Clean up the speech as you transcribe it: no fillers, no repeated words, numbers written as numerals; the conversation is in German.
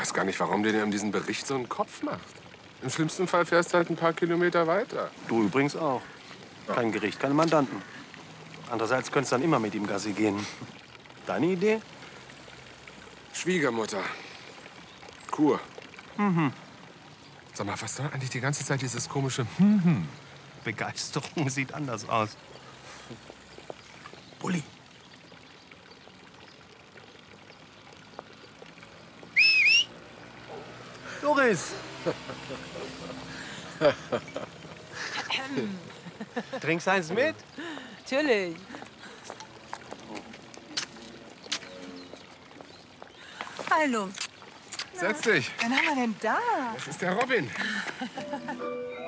weiß gar nicht, warum der in diesem Bericht so einen Kopf macht. Im schlimmsten Fall fährst du halt ein paar Kilometer weiter. Du übrigens auch. Kein Gericht, keine Mandanten. Andererseits könntest du dann immer mit ihm Gassi gehen. Deine Idee? Schwiegermutter. Kur. Sag mal, was soll eigentlich die ganze Zeit dieses komische Begeisterung sieht anders aus. Bulli. Doris! Trinkst eins mit? Natürlich. Hallo. Setz dich. Wen haben wir denn da? Das ist der Robin.